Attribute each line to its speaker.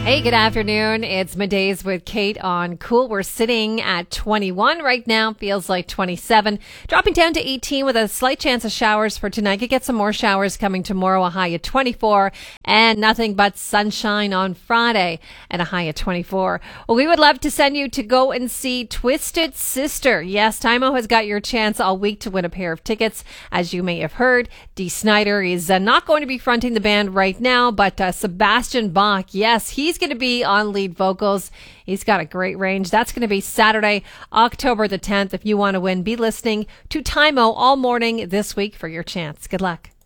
Speaker 1: Hey, good afternoon. It's Middays with Kate on Cool. We're sitting at 21 right now. Feels like 27. Dropping down to 18 with a slight chance of showers for tonight. Could get some more showers coming tomorrow, a high of 24. And nothing but sunshine on Friday and a high of 24. Well, we would love to send you to go and see Twisted Sister. Yes, Tymo has got your chance all week to win a pair of tickets. As you may have heard, Dee Snider is not going to be fronting the band right now, but Sebastian Bach, yes, he's going to be on lead vocals. He's got a great range. That's going to be Saturday, October the 10th. If you want to win, be listening to Tymo all morning this week for your chance. Good luck.